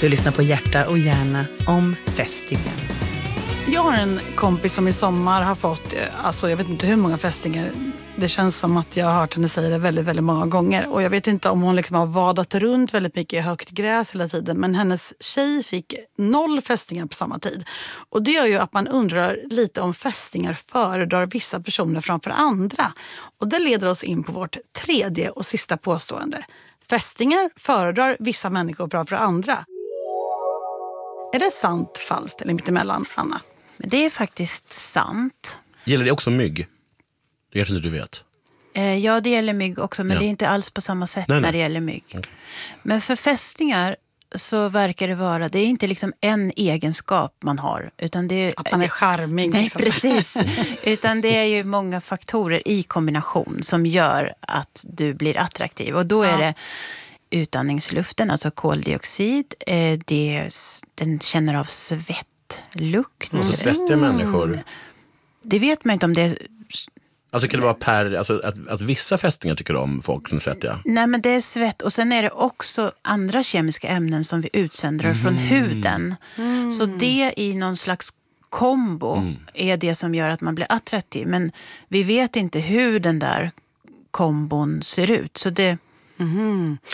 Du lyssnar på Hjärta och hjärna om fästingen. Jag har en kompis som i sommar har fått, alltså jag vet inte hur många fästingar. Det känns som att jag har hört henne säga det väldigt, väldigt många gånger. Och jag vet inte om hon liksom har vadat runt väldigt mycket i högt gräs hela tiden. Men hennes tjej fick 0 fästingar på samma tid. Och det gör ju att man undrar lite om fästingar föredrar vissa personer framför andra. Och det leder oss in på vårt tredje och sista påstående. Fästingar föredrar vissa människor framför andra. Är det sant, falskt eller mittemellan, Anna? Det är faktiskt sant. Gäller det också mygg? Det kanske inte du vet. Ja, det gäller mygg också, men det är inte alls på samma sätt när det gäller mygg. Okay. Men för fästingar så verkar det vara, det är inte liksom en egenskap man har. Utan det är, att man är charmig. Nej, liksom. Precis. Utan det är ju många faktorer i kombination som gör att du blir attraktiv. Och då är det utandningsluften, alltså koldioxid. Den känner av svettlukt. Så svettiga människor. Det vet man inte om det är... Alltså kan det vara att vissa fästingar tycker om folk som är svettiga? Nej, men det är svett. Och sen är det också andra kemiska ämnen som vi utsöndrar från huden. Så det i någon slags kombo är det som gör att man blir attraktiv. Men vi vet inte hur den där kombon ser ut. Så det...